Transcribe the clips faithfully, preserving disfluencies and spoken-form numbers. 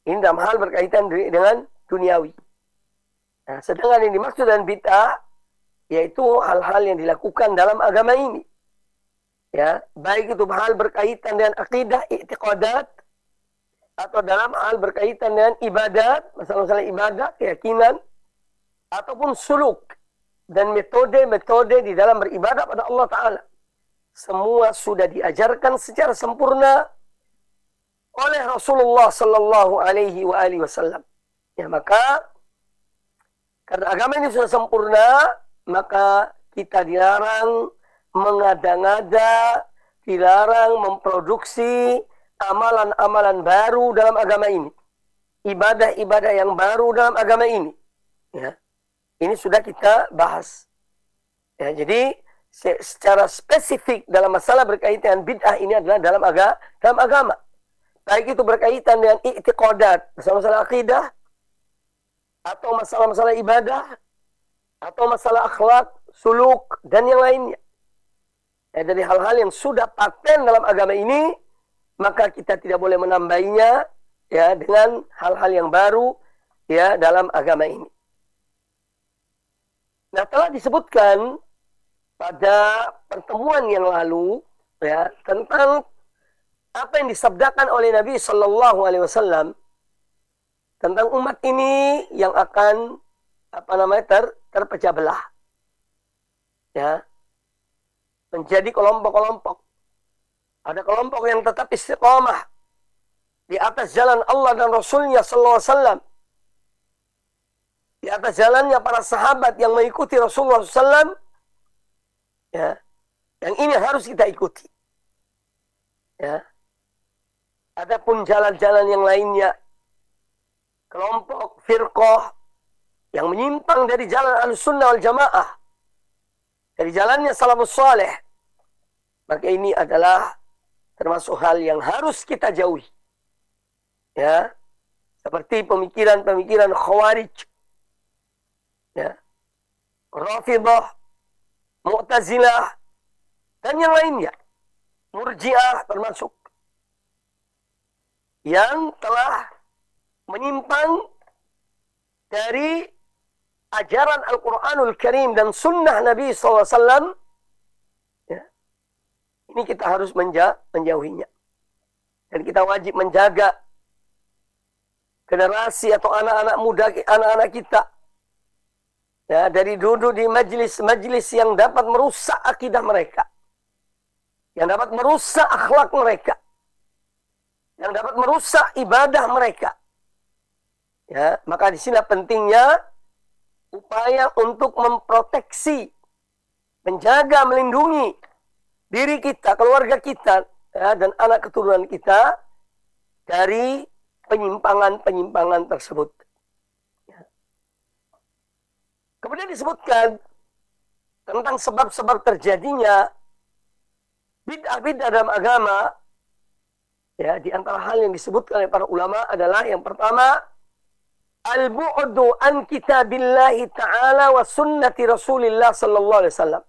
Ini dalam hal berkaitan dengan duniawi. Nah, sedangkan yang dimaksud dengan bid'ah yaitu hal-hal yang dilakukan dalam agama ini. Ya, baik itu hal berkaitan dengan akidah, i'tiqadat, atau dalam hal berkaitan dengan ibadat, masalah-masalah ibadah, keyakinan, ataupun suluk dan metode-metode di dalam beribadah pada Allah Ta'ala. Semua sudah diajarkan secara sempurna oleh Rasulullah Sallallahu Alaihi Wasallam. Ya, maka karena agama ini sudah sempurna, maka kita dilarang mengada-ngada, dilarang memproduksi amalan-amalan baru dalam agama ini, ibadah-ibadah yang baru dalam agama ini. Ya, ini sudah kita bahas. Ya, jadi secara spesifik dalam masalah berkaitan bid'ah ini adalah dalam agama, dalam agama. Baik itu berkaitan dengan i'tiqadat, masalah-masalah akidah, atau masalah-masalah ibadah, atau masalah akhlak, suluk, dan yang lainnya. Ya, dari hal-hal yang sudah paten dalam agama ini, maka kita tidak boleh menambahinya ya dengan hal-hal yang baru ya dalam agama ini. Nah, telah disebutkan pada pertemuan yang lalu ya tentang apa yang disabdakan oleh Nabi Sallallahu Alaihi Wasallam tentang umat ini yang akan apa namanya ter, terpecah belah, ya, menjadi kelompok-kelompok. Ada kelompok yang tetap istiqamah di atas jalan Allah dan Rasulnya Sallallahu Alaihi Wasallam, di atas jalannya para sahabat yang mengikuti Rasulullah Sallallahu Alaihi Wasallam, ya, yang ini harus kita ikuti. Ya. Adapun jalan-jalan yang lainnya, kelompok firqah yang menyimpang dari jalan Ahlussunnah wal Jamaah, dari jalannya salafus saleh, maka ini adalah termasuk hal yang harus kita jauhi. Ya, seperti pemikiran-pemikiran Khawarij, ya, Rafidah, Mu'tazilah, dan yang lainnya, Murji'ah termasuk, yang telah menyimpang dari ajaran Al-Quranul Karim dan sunnah Nabi Sallallahu Alaihi Wasallam. Ya, ini kita harus menja menjauhinya. Dan kita wajib menjaga generasi atau anak-anak muda, anak-anak kita, ya, dari duduk di majelis-majelis yang dapat merusak akidah mereka, yang dapat merusak akhlak mereka, yang dapat merusak ibadah mereka. Ya, maka di sini pentingnya upaya untuk memproteksi, menjaga, melindungi diri kita, keluarga kita, ya, dan anak keturunan kita dari penyimpangan-penyimpangan tersebut. Ya. Kemudian disebutkan tentang sebab-sebab terjadinya bid'ah-bid'ah dalam agama. Ya, di antara hal yang disebutkan oleh para ulama adalah yang pertama, al-bu'du an kitabillahi ta'ala wa sunnati Rasulillah sallallahu alaihi wasallam.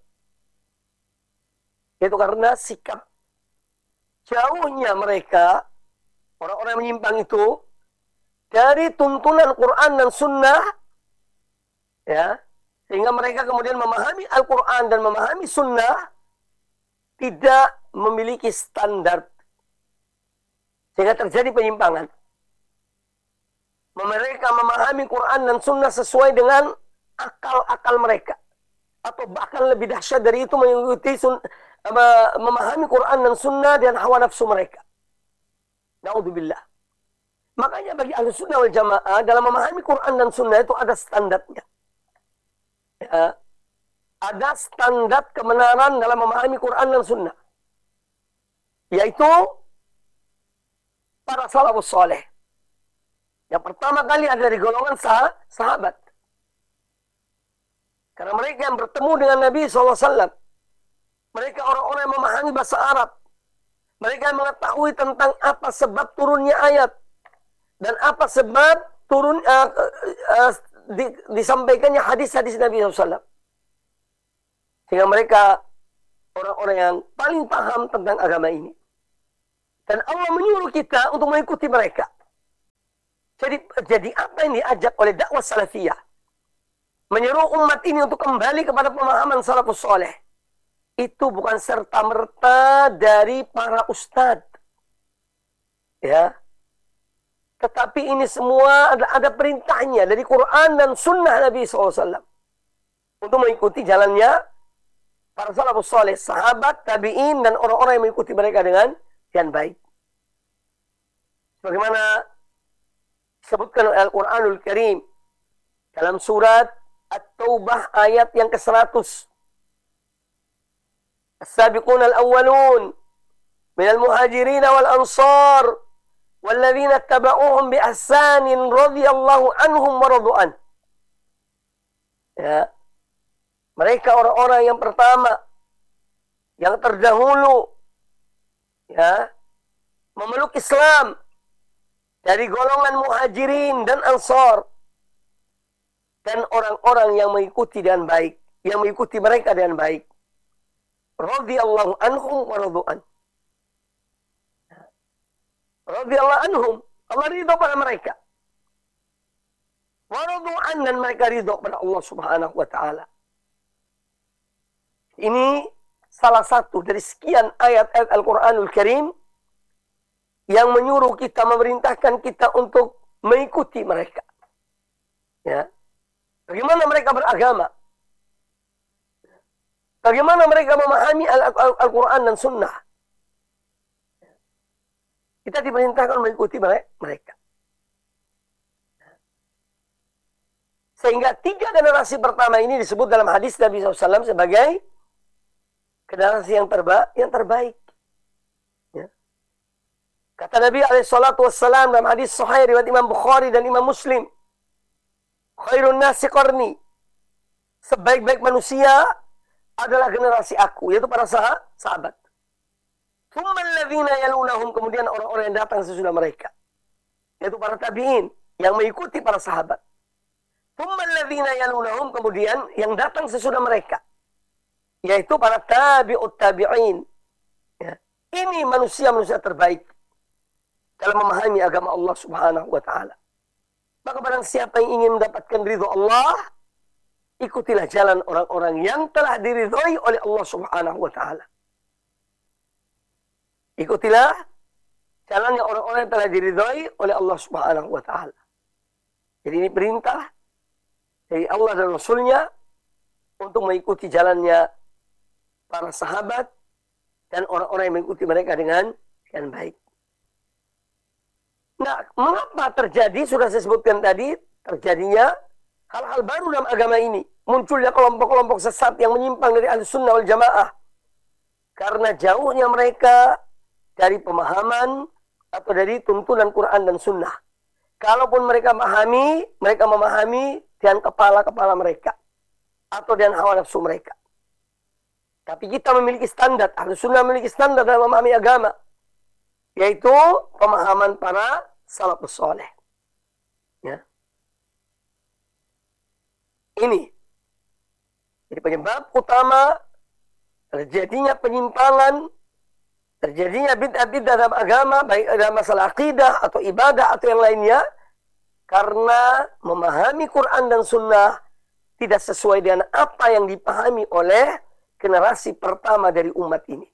Itu karena sikap jauhnya mereka, orang-orang yang menyimpang itu, dari tuntunan Quran dan sunnah, ya, sehingga mereka kemudian memahami Al-Quran dan memahami sunnah tidak memiliki standar, sehingga terjadi penyimpangan. Mereka memahami Quran dan sunnah sesuai dengan akal-akal mereka, atau bahkan lebih dahsyat dari itu, mengikuti sun, memahami Quran dan sunnah dan hawa nafsu mereka. Na'udzubillah. Makanya bagi Ahlussunnah wal Jamaah dalam memahami Quran dan sunnah itu ada standarnya. Ya, ada standar kebenaran dalam memahami Quran dan sunnah, yaitu para salafus saleh. Yang pertama kali ada dari golongan sah sahabat. Karena mereka yang bertemu dengan Nabi shallallahu alaihi wasallam. Mereka orang-orang yang memahami bahasa Arab. Mereka yang mengetahui tentang apa sebab turunnya ayat. Dan apa sebab turun uh, uh, di, disampaikannya hadis-hadis Nabi shallallahu alaihi wasallam. Sehingga mereka orang-orang yang paling paham tentang agama ini. Dan Allah menyuruh kita untuk mengikuti mereka. Jadi, jadi apa yang diajak oleh dakwah salafiyah? Menyeru umat ini untuk kembali kepada pemahaman salafus soleh. Itu bukan serta-merta dari para ustadz. Ya. Tetapi ini semua ada, ada perintahnya dari Quran dan sunnah Nabi shallallahu alaihi wasallam. Untuk mengikuti jalannya para salafus soleh, sahabat, tabi'in, dan orang-orang yang mengikuti mereka dengan yang baik. Bagaimana disebutkan oleh Al-Quranul Karim dalam surat At-Taubah ayat yang ke seratus. As-sabiqun al-awwalun minal muhajirin wal ansar walladzina tabauhum bi ihsanin radhiyallahu anhum wa radu'an. Ya. Mereka orang-orang yang pertama, yang terdahulu, ya, memeluk Islam dari golongan muhajirin dan ansar, dan orang-orang yang mengikuti dengan baik, yang mengikuti mereka dengan baik. Radhiyallahu anhum wa radu'an. Radhiyallahu anhum, Allah ridho pada mereka. Wa radu'an, dan mereka ridho pada Allah Subhanahu wa taala. Ini salah satu dari sekian ayat-ayat Al-Quranul Karim yang menyuruh kita, memerintahkan kita untuk mengikuti mereka. Ya. Bagaimana mereka beragama? Bagaimana mereka memahami Al-Quran dan Sunnah? Kita diperintahkan mengikuti mereka. Sehingga tiga generasi pertama ini disebut dalam hadis Nabi shallallahu alaihi wasallam sebagai generasi yang, terba yang terbaik. Ya. Kata Nabi alaihi salatu wassalam dalam hadis sahih riwayat Imam Bukhari dan Imam Muslim, khairun nasi qarni, sebaik-baik manusia adalah generasi aku, yaitu para sah sahabat. Tsummal ladzina yalunahum, kemudian orang-orang yang datang sesudah mereka, yaitu para tabi'in yang mengikuti para sahabat. Tsummal ladzina yalunahum, kemudian yang datang sesudah mereka, yaitu para tabi'ut tabi'in. Ya. Ini manusia-manusia terbaik dalam memahami agama Allah Subhanahu wa taala. Maka barang siapa yang ingin mendapatkan ridho Allah, ikutilah jalan orang-orang yang telah diridhoi oleh Allah Subhanahu wa taala. Ikutilah jalannya orang-orang yang telah diridhoi oleh Allah Subhanahu wa taala. Jadi ini perintah dari Allah dan Rasulnya untuk mengikuti jalannya para sahabat dan orang-orang yang mengikuti mereka dengan dengan baik. Nah, mengapa terjadi, sudah saya sebutkan tadi, terjadinya hal-hal baru dalam agama ini. Munculnya kelompok-kelompok sesat yang menyimpang dari Ahlussunnah wal Jamaah. Karena jauhnya mereka dari pemahaman atau dari tuntunan Quran dan Sunnah. Kalaupun mereka memahami, mereka memahami dengan kepala-kepala mereka. Atau dengan hawa nafsu mereka. Tapi kita memiliki standar, Ahlussunnah memiliki standar dalam memahami agama, yaitu pemahaman para salafus saleh. Ya. Ini. Jadi penyebab utama terjadinya penyimpangan, terjadinya bid'ah-bid'ah dalam agama, baik dalam masalah akidah atau ibadah atau yang lainnya, karena memahami Quran dan Sunnah tidak sesuai dengan apa yang dipahami oleh generasi pertama dari umat ini.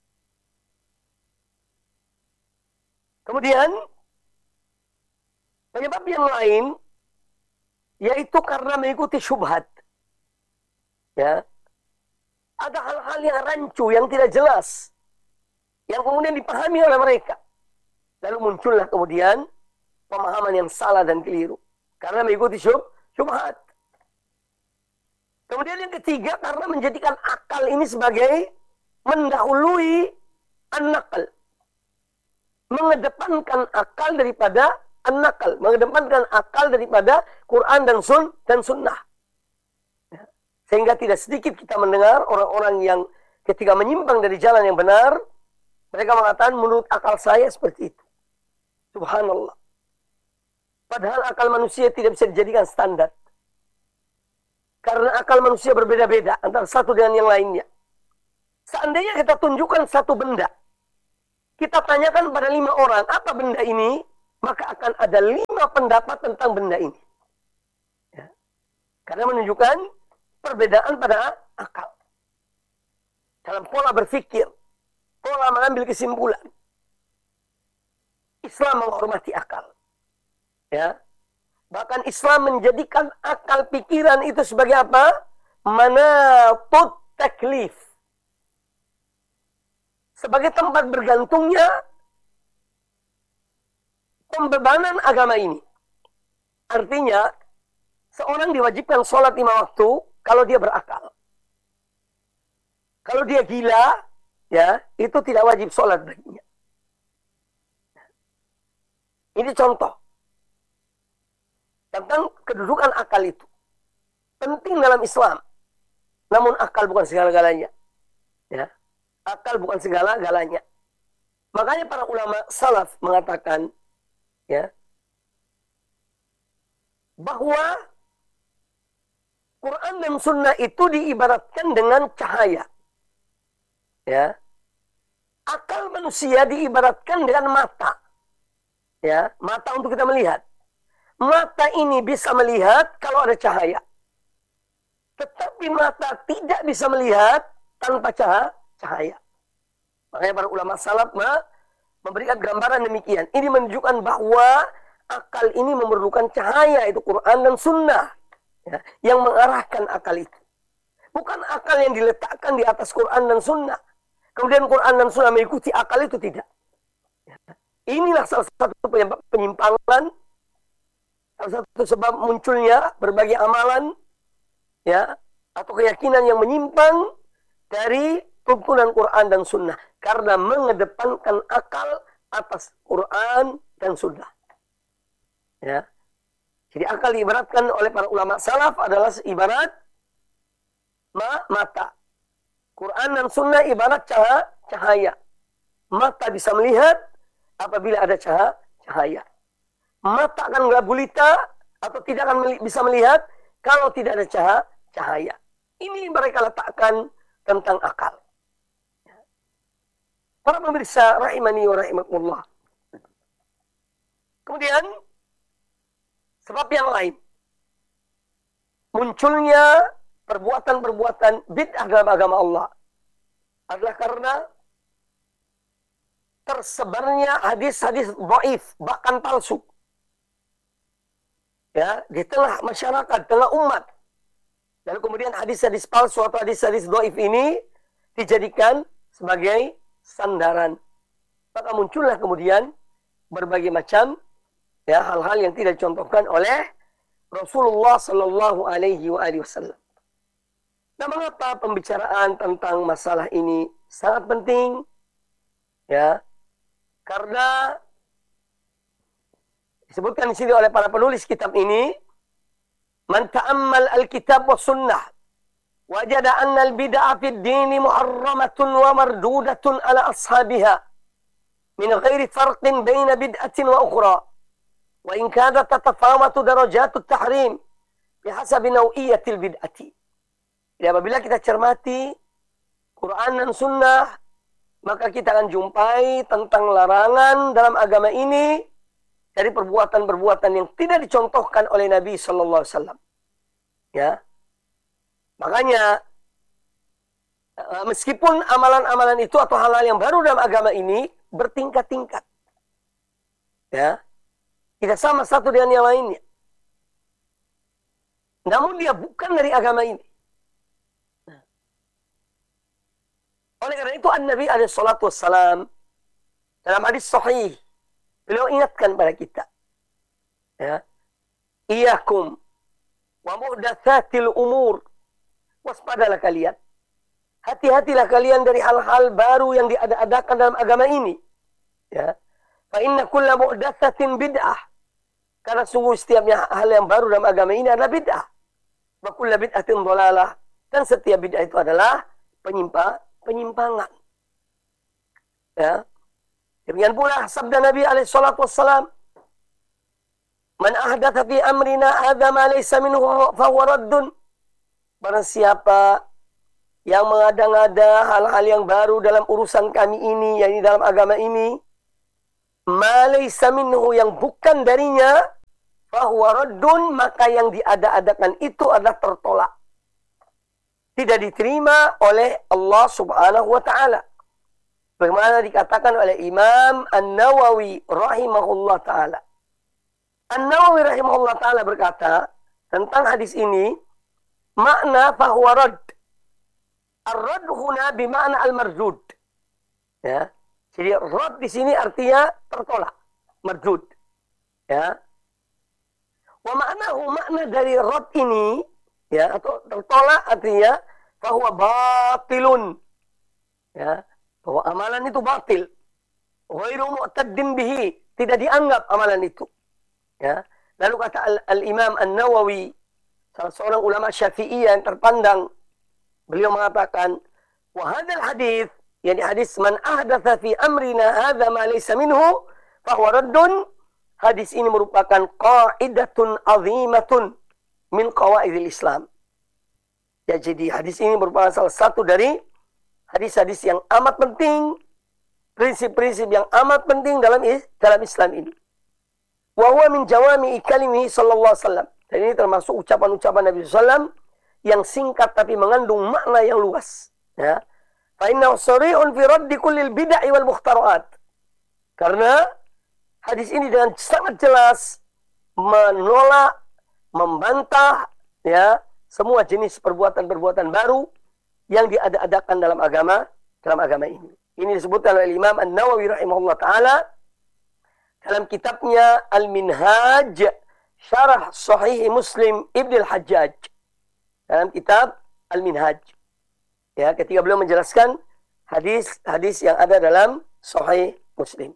Kemudian, penyebab yang lain, yaitu karena mengikuti syubhat. Ya. Ada hal-hal yang rancu, yang tidak jelas, yang kemudian dipahami oleh mereka. Lalu muncullah kemudian pemahaman yang salah dan keliru. Karena mengikuti syub, syubhat. Kemudian yang ketiga, karena menjadikan akal ini sebagai mendahului an-naql. Mengedepankan akal daripada an-naql. Mengedepankan akal daripada Quran dan sun dan sunnah. Sehingga tidak sedikit kita mendengar orang-orang yang ketika menyimpang dari jalan yang benar, mereka mengatakan menurut akal saya seperti itu. Subhanallah. Padahal akal manusia tidak bisa dijadikan standar. Karena akal manusia berbeda-beda antara satu dengan yang lainnya. Seandainya kita tunjukkan satu benda, kita tanyakan pada lima orang, apa benda ini? maka akan ada lima pendapat tentang benda ini. Ya. Karena menunjukkan perbedaan pada akal. Dalam pola berpikir, pola mengambil kesimpulan. Islam menghormati akal. Ya. Bahkan Islam menjadikan akal pikiran itu sebagai apa? Manatut taklif. Sebagai tempat bergantungnya pembebanan agama ini. Artinya, seorang diwajibkan sholat lima waktu kalau dia berakal. Kalau dia gila, ya, itu tidak wajib sholat baginya. Ini contoh tentang kedudukan akal itu. Penting dalam Islam. Namun akal bukan segala-galanya. Ya. Akal bukan segala-galanya. Makanya para ulama salaf mengatakan, ya, bahwa Quran dan Sunnah itu diibaratkan dengan cahaya. Ya. Akal manusia diibaratkan dengan mata. Ya, mata untuk kita melihat. Mata ini bisa melihat kalau ada cahaya. Tetapi mata tidak bisa melihat tanpa cahaya. Makanya para ulama salaf memberikan gambaran demikian. Ini menunjukkan bahwa akal ini memerlukan cahaya, itu Quran dan Sunnah, ya, yang mengarahkan akal itu. Bukan akal yang diletakkan di atas Quran dan Sunnah. Kemudian Quran dan Sunnah mengikuti akal itu, tidak. Inilah salah satu penyimpangan, salah satu sebab munculnya berbagai amalan, ya, atau keyakinan yang menyimpang dari tuntunan Quran dan Sunnah. Karena mengedepankan akal atas Quran dan Sunnah. Ya. Jadi akal diibaratkan oleh para ulama salaf adalah ibarat mata. Quran dan Sunnah ibarat cahaya. Mata bisa melihat apabila ada cahaya. Mata akan gelap gulita atau tidak akan bisa melihat kalau tidak ada cahaya. Ini mereka letakkan tentang akal. Para pemirsa rahimani wa rahimakumullah. Kemudian sebab yang lain, munculnya perbuatan-perbuatan bid'ah dalam agama Allah adalah karena tersebarnya hadis-hadis dhaif, bahkan palsu, ya, di tengah masyarakat, tengah umat. Lalu kemudian hadis-hadis palsu atau hadis-hadis dhaif ini dijadikan sebagai sandaran. Maka muncullah kemudian berbagai macam, ya, hal-hal yang tidak dicontohkan oleh Rasulullah Sallallahu Alaihi Wasallam. Nah, mengapa pembicaraan tentang masalah ini sangat penting? Ya, karena disebutkan di sini oleh para penulis kitab ini, man ta'ammal al-kitab wa sunnah wajada anna al-bid'ah fid din muharramatun wa mardudatun ala ashabiha min ghairi farqin baina bid'atin wa ukhra wa in kadat tatafawatu darajatut tahrim bihasabi naw'iyatil bid'ati. Ya, apabila kita cermati Quran dan Sunnah, maka kita akan jumpai tentang larangan dalam agama ini dari perbuatan-perbuatan yang tidak dicontohkan oleh Nabi Sallallahu Alaihi Wasallam. Ya, makanya meskipun amalan-amalan itu atau hal-hal yang baru dalam agama ini bertingkat-tingkat, ya, tidak sama satu dengan yang lainnya. Namun dia bukan dari agama ini. Oleh karena itu An-Nabi alaihi salatu wassalam dalam hadis sahih beliau ingatkan pada kita, ya, iyyakum wa muhdatsatil umur, waspadalah kalian, hati-hatilah kalian dari hal-hal baru yang diada-adakan dalam agama ini, ya, fa inna kulla muhdatsatin bid'ah, karena sungguh setiapnya hal yang baru dalam agama ini adalah bid'ah, wa kullu bid'atin dhalalah, dan setiap bid'ah itu adalah penyimpangan penyimpangan. Ya. Demikian pula sabda Nabi alaihi salatu wassalam, man ahdatha fi amrina hadza ma laysa minhu fa huwa raddun. Barang siapa yang mengada-ngada hal-hal yang baru dalam urusan kami ini, yakni dalam agama ini, ma laysa minhu, yang bukan darinya, fahuwa raddun, maka yang diada-adakan itu adalah tertolak. Tidak diterima oleh Allah Subhanahu wa taala. Bagaimana dikatakan oleh Imam An-Nawawi rahimahullah taala. An-Nawawi rahimahullah taala berkata tentang hadis ini, makna fahuwa radd. Ar-radd huna bima'na al-mardud. Ya. Jadi radd di sini artinya tertolak, mardud. Ya. Wa ma'nahu, makna dari radd ini, ya, atau tertolak artinya fahuwa batilun. Ya. Bahwa amalan itu batil. Ghairu mu'taddin bihi, tidak dianggap amalan itu. Ya. Lalu kata Al-Imam An-Nawawi, salah seorang ulama Syafi'iyah yang terpandang, beliau mengatakan, wa hadzal hadits, yani hadis man ahdatsa fi amrina hadza ma laysa minhu fa huwa raddun. Hadis ini merupakan qaidatun azimatun min qawaidil Islam. Ya, jadi hadis ini merupakan salah satu dari hadis-hadis yang amat penting, prinsip-prinsip yang amat penting dalam dalam Islam ini. Wa huwa min jawami'i kalimihi sallallahu alaihi wasallam. Dan ini termasuk ucapan-ucapan Nabi sallallahu alaihi wasallam yang singkat tapi mengandung makna yang luas. Ya. Fa innahu sharihun fi raddi kullil bid'ah wal mukhtara'at. Karena hadis ini dengan sangat jelas menolak, membantah, ya, semua jenis perbuatan-perbuatan baru yang diada-adakan dalam agama, dalam agama ini. Ini disebutkan oleh Imam An-Nawawi rahimahullah taala dalam kitabnya Al-Minhaj Syarah Sahih Muslim Ibn Al-Hajjaj. Dalam kitab Al-Minhaj. Ya, ketika beliau menjelaskan hadis-hadis yang ada dalam Sahih Muslim.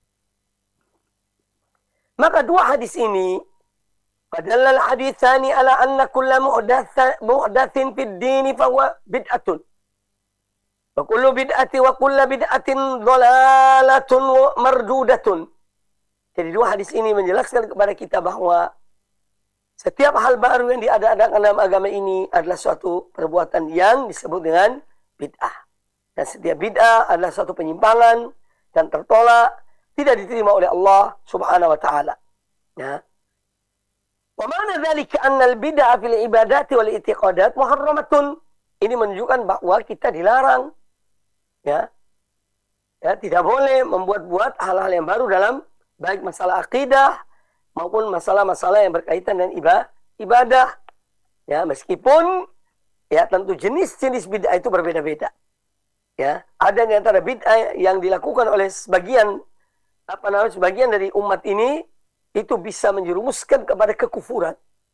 Maka dua hadis ini, fadalla al-haditsani ala anna kulla muhdatsin fid din fa huwa bid'atun. Wa kullu bid'ati wa kullu bid'atin dhalalatun wa mardudatun. Jadi dua hadis ini menjelaskan kepada kita bahwa setiap hal baru yang diada-adakan dalam agama ini adalah suatu perbuatan yang disebut dengan bid'ah. Dan setiap bid'ah adalah suatu penyimpangan dan tertolak, tidak diterima oleh Allah Subhanahu wa taala. Ya. Wa ma'na dzalika anna al-bid'ah fil ibadati wal i'tiqadat muharramatun. Ini menunjukkan bahwa kita dilarang, ya. Ya, tidak boleh membuat-buat hal-hal yang baru dalam baik masalah akidah maupun masalah-masalah yang berkaitan dengan ibadah. Ya, meskipun ya tentu jenis-jenis bid'ah itu berbeda-beda. Ya, ada di antara bid'ah yang dilakukan oleh sebagian apa namanya sebagian dari umat ini itu bisa menjerumuskan kepada kekufuran.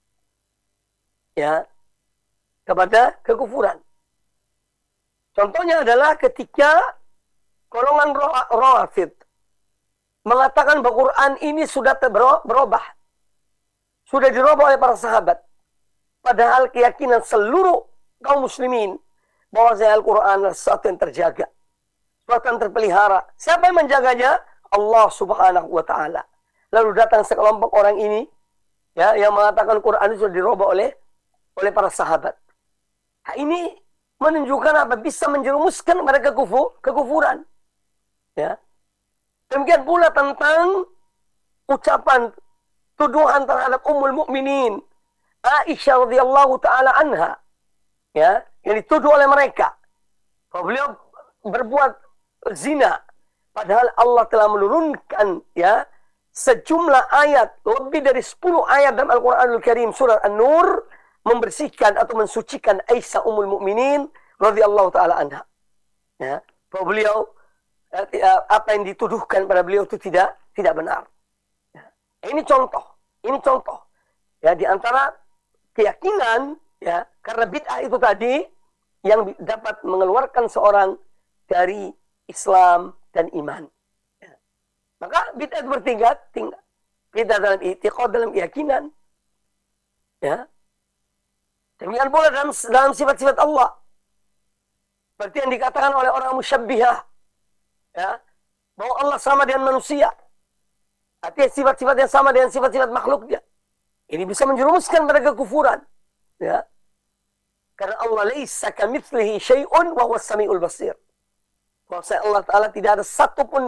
Ya, kepada kekufuran. Contohnya adalah ketika golongan Rawafid mengatakan bahwa Quran ini sudah berubah. Sudah dirubah oleh para sahabat. Padahal keyakinan seluruh kaum muslimin bahwa Al-Quran adalah sesuatu yang terjaga. Sesuatu yang terpelihara. Siapa yang menjaganya? Allah Subhanahu wa ta'ala. Lalu datang sekelompok orang ini, ya, yang mengatakan Quran itu sudah dirubah oleh oleh para sahabat. Nah, ini menunjukkan apa? Bisa menjerumuskan pada kekufur, kekufuran. Ya. Demikian pula tentang ucapan tuduhan terhadap Ummul Mukminin Aisyah radhiyallahu taala anha, ya, yang dituduh oleh mereka bahwa beliau berbuat zina, padahal Allah telah menurunkan, ya, sejumlah ayat, lebih dari sepuluh ayat dalam Al-Qur'anul Karim surah An-Nur membersihkan atau mensucikan Aisyah Ummul Mukminin radhiyallahu taala anha. Ya, bahwa beliau apa yang dituduhkan pada beliau itu tidak tidak benar. Ya. Ini contoh, ini contoh. Ya, di antara keyakinan, ya, karena bid'ah itu tadi yang dapat mengeluarkan seorang dari Islam dan iman. Ya. Maka bid'ah itu bertingkat, tingkat. Bid'ah dalam i'tiqad, dalam keyakinan. Ya. Demikian pula dalam dalam sifat-sifat Allah. Seperti yang dikatakan oleh orang musyabbihah. Ya, bahwa Allah sama dengan manusia. Artinya sifat-sifat yang sama dengan sifat-sifat makhluknya. Ini bisa menjerumuskan pada kekufuran. Ya. Karena Allah laisa kamitslihi syai'un wa huwas samiul basir. Bahwa Allah Ta'ala tidak ada satu pun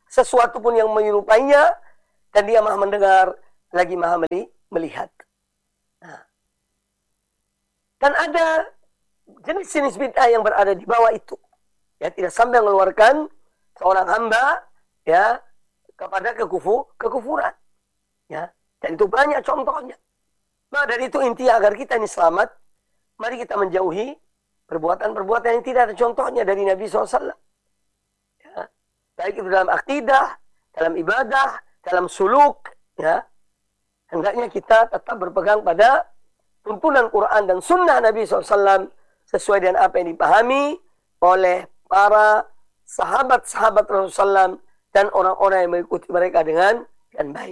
sesuatu pun yang menyerupainya, dan dia maha mendengar, lagi maha melihat. Nah. Dan ada jenis-jenis bid'ah yang berada di bawah itu. Ya, tidak sampai mengeluarkan seorang hamba ya kepada kekufu, kekufuran. Ya, dan itu banyak contohnya. Nah, dari itu intinya agar kita ini selamat, mari kita menjauhi perbuatan-perbuatan yang tidak ada contohnya dari Nabi shallallahu alaihi wasallam. Ya, baik itu dalam akidah, dalam ibadah, dalam suluk, ya, hendaknya kita tetap berpegang pada tuntunan Quran dan Sunnah Nabi shallallahu alaihi wasallam sesuai dengan apa yang dipahami oleh para sahabat-sahabat Rasulullah shallallahu alaihi wasallam dan orang-orang yang mengikuti mereka dengan dengan baik.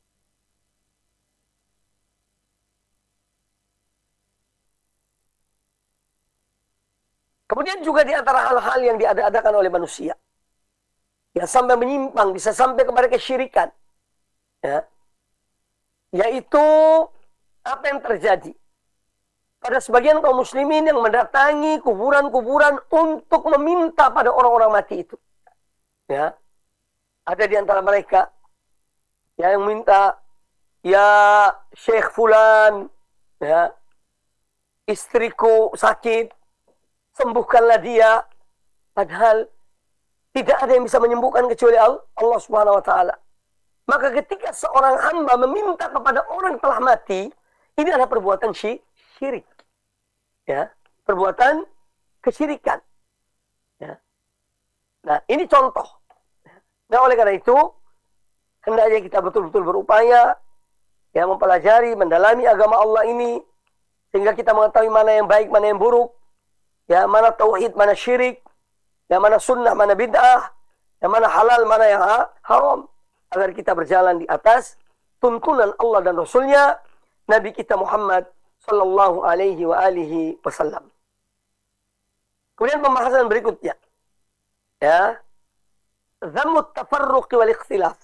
Kemudian juga di antara hal-hal yang diada-adakan oleh manusia, yang sampai menyimpang, bisa sampai kepada kesyirikan, ya, yaitu apa yang terjadi pada sebagian kaum muslimin yang mendatangi kuburan-kuburan untuk meminta pada orang-orang mati itu. Ya, ada di antara mereka ya, yang minta, ya Syekh Fulan, ya, istriku sakit, sembuhkanlah dia. Padahal tidak ada yang bisa menyembuhkan kecuali Allah Subhanahu wa taala. Maka ketika seorang hamba meminta kepada orang telah mati, ini adalah perbuatan syirik. Ya, perbuatan kesyirikan. Ya. Nah, ini contoh. Nah, oleh karena itu, hendaknya kita betul-betul berupaya ya mempelajari, mendalami agama Allah ini sehingga kita mengetahui mana yang baik, mana yang buruk. Ya, mana tauhid, mana syirik, ya mana sunnah, mana bid'ah, ya mana halal, mana yang ha haram, agar kita berjalan di atas tuntunan Allah dan Rasulnya, Nabi kita Muhammad sallallahu alaihi wa alihi wasallam. Kemudian pembahasan berikutnya, ya, dhammut tafarruq wal ikhtilaf.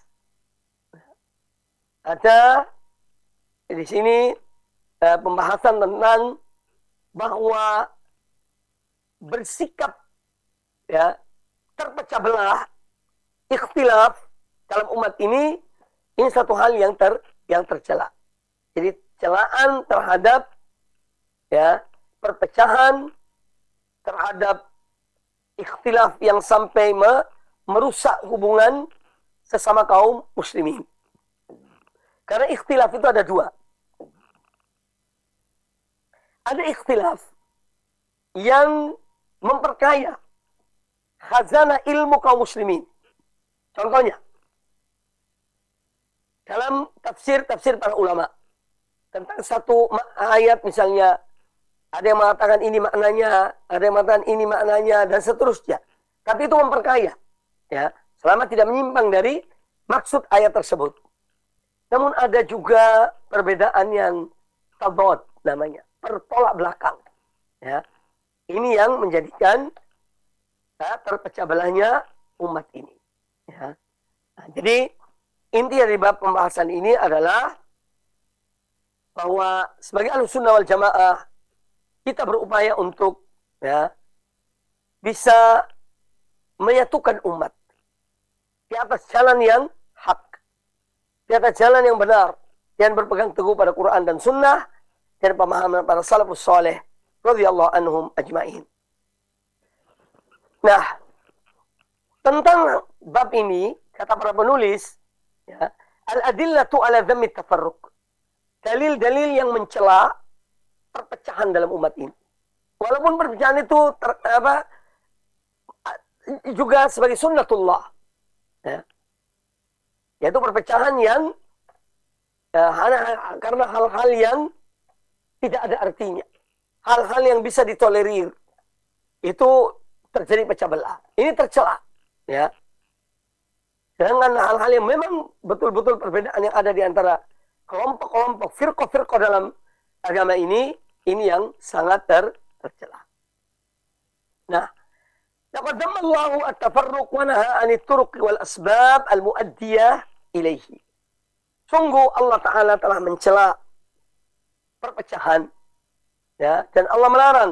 Ada di sini eh, pembahasan tentang bahwa bersikap ya terpecah belah, ikhtilaf dalam umat ini, ini satu hal yang ter yang tercela. Jadi celaan terhadap ya perpecahan, terhadap ikhtilaf yang sampai me, merusak hubungan sesama kaum muslimin. Karena ikhtilaf itu ada dua. Ada ikhtilaf yang memperkaya khazanah ilmu kaum muslimin. Contohnya, dalam tafsir-tafsir para ulama tentang satu ayat misalnya, ada yang mengatakan ini maknanya, ada yang mengatakan ini maknanya, dan seterusnya. Tapi itu memperkaya, ya, selama tidak menyimpang dari maksud ayat tersebut. Namun ada juga perbedaan yang tabot namanya, bertolak belakang. Ya. Ini yang menjadikan ya, terpecah belahnya umat ini. Ya. Nah, jadi inti dari bab pembahasan ini adalah bahwa sebagai Ahlussunnah wal Jamaah kita berupaya untuk ya bisa menyatukan umat di atas jalan yang hak, di atas jalan yang benar, dan berpegang teguh pada Quran dan Sunnah dan pemahaman para salafus saleh radhiyallahu anhum ajma'in. Nah, tentang bab ini kata para penulis, ya, al-adillatu ala dhammi tafarruq. Dalil-dalil yang mencela perpecahan dalam umat ini. Walaupun perpecahan itu ter, apa, juga sebagai sunnatullah. Ya. Yaitu perpecahan yang ya, karena hal-hal yang tidak ada artinya. Hal-hal yang bisa ditolerir itu terjadi pecah belah. Ini tercela, ya. Dengan hal-hal yang memang betul-betul perbedaan yang ada di antara kelompok-kelompok, firqah-firqah dalam agama ini, ini yang sangat ter tercela. Nah, taqaddama Allahu at-tafarruq wa nahaa 'anit turuq wal asbab al-mu'addiyah ilaihi. Sungguh Allah Ta'ala telah mencela perpecahan, ya, dan Allah melarang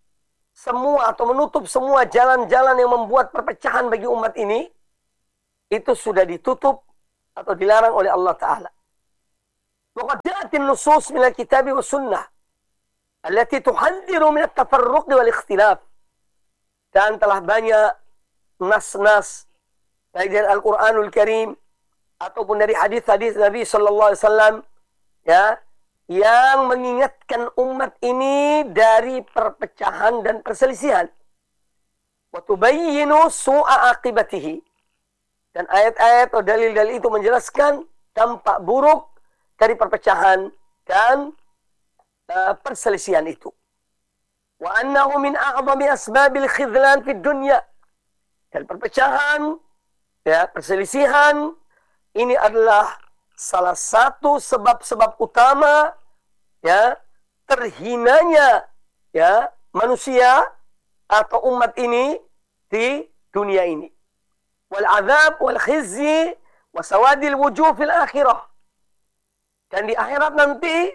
semua atau menutup semua jalan-jalan yang membuat perpecahan bagi umat ini, itu sudah ditutup atau dilarang oleh Allah Ta'ala. Waqad ja'atin nusus min al-kitab wa sunnah allati tuhadhiru min at-tafarruq wal ikhtilaf. Dan telah banyak nas-nas baik dari Al-Qur'anul Karim ataupun dari hadis-hadis Nabi sallallahu alaihi wasallam ya, yang mengingatkan umat ini dari perpecahan dan perselisihan. Wa tubayyinu su'a aqibatihi. Dan ayat-ayat atau dalil-dalil itu menjelaskan dampak buruk dari perpecahan dan uh, perselisihan itu. Wa annahu min a'zami asbabil khidlan fid dunya. Dan perpecahan, ya, perselisihan ini adalah salah satu sebab-sebab utama ya terhinanya ya manusia atau umat ini di dunia ini. Wal azab wal khizyi wa sawadil wujuh fil akhirah. Dan di akhirat nanti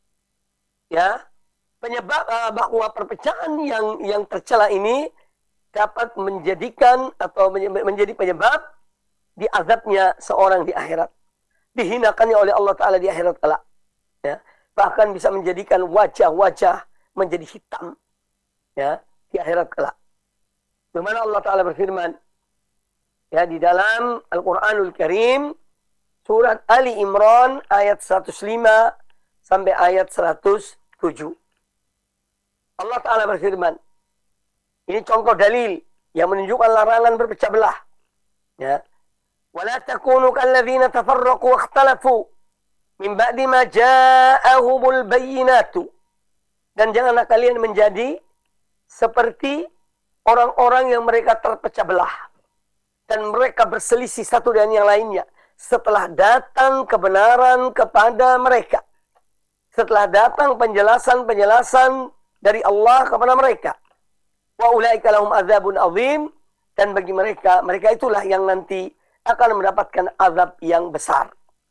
ya penyebab uh, bahwa perpecahan yang yang tercela ini dapat menjadikan atau menjadi penyebab diazabnya seorang di akhirat, dihinakannya oleh Allah Ta'ala di akhirat kelak, ya. Bahkan bisa menjadikan wajah-wajah menjadi hitam ya di akhirat kelak. Bagaimana Allah Ta'ala berfirman ya di dalam Al-Quranul Karim surat Ali Imran ayat seratus lima sampai ayat seratus tujuh. Allah Ta'ala berfirman, ini contoh dalil yang menunjukkan larangan berpecah belah ya. ولا تكونوا كالذين تفرقوا واختلفوا من بعد ما جاءهم البينات. Dan janganlah kalian menjadi seperti orang-orang yang mereka terpecah belah dan mereka berselisih satu dengan yang lainnya setelah datang kebenaran kepada mereka, setelah datang penjelasan-penjelasan dari Allah kepada mereka. Wa ulaika lahum adzabun azim. Dan bagi mereka, mereka itulah yang nanti akan mendapatkan azab yang besar.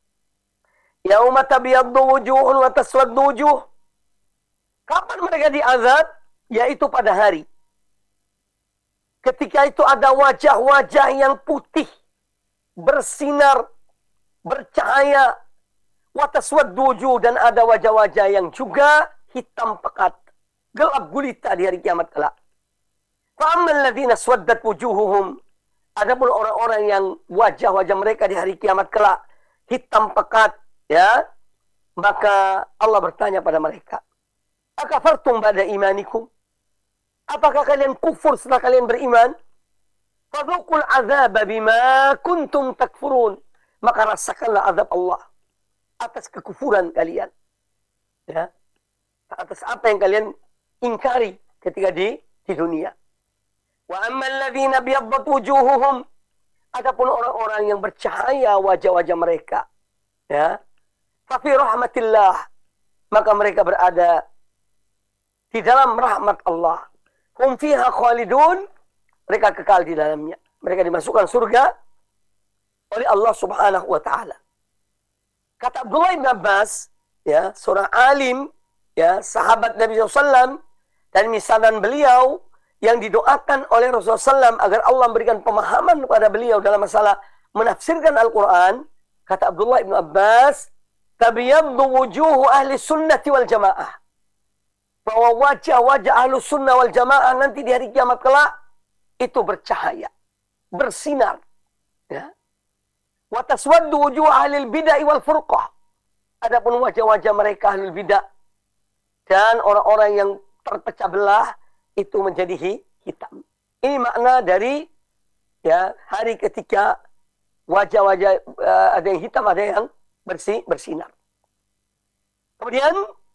Yauma tabyaddu wujuhun wa taswaddu wujuh. Kapan mereka diazab? Yaitu pada hari ketika itu ada wajah-wajah yang putih, bersinar, bercahaya, wa taswaddu wujuh, dan ada wajah-wajah yang juga hitam pekat, gelap gulita di hari kiamat kelak. Fa ammal ladzina swaddat wujuhuhum. Adapun orang-orang yang wajah-wajah mereka di hari kiamat kelak hitam pekat ya, maka Allah bertanya pada mereka, akafartum ba'da imanikum? Apakah kalian kufur setelah kalian beriman? Fadzuqul azaba bima kuntum takfurun. Maka rasakanlah azab Allah atas kekufuran kalian. Ya. Atas apa yang kalian ingkari ketika di di dunia. Wa ammal ladzina biyaddat wujuhuhum. Adapun orang-orang yang bercahaya wajah-wajah mereka, ya, fa fi rahmatillah, maka mereka berada di dalam rahmat Allah. Hum fiha khalidun, mereka kekal di dalamnya. Mereka dimasukkan surga oleh Allah Subhanahu wa taala. Kata Abdullah bin Abbas, ya, seorang alim, ya, sahabat Nabi sallallahu alaihi wasallam, dan misalan beliau yang didoakan oleh Rasulullah shallallahu alaihi wasallam agar Allah memberikan pemahaman kepada beliau dalam masalah menafsirkan Al-Quran. Kata Abdullah bin Abbas, tabyaddu wujuhu ahli sunnati wal jamaah. Bahwa wajah-wajah ahli sunnah wal jamaah nanti di hari kiamat kelak itu bercahaya, bersinar. Ya. Wa taswaddu wujuh ahli bid'ah wal furqah. Adapun wajah-wajah mereka ahli bid'ah dan orang-orang yang terpecah belah itu menjadi hitam. Ini makna dari ya hari ketika wajah-wajah uh, ada yang hitam, ada yang bersih bersinar. Kemudian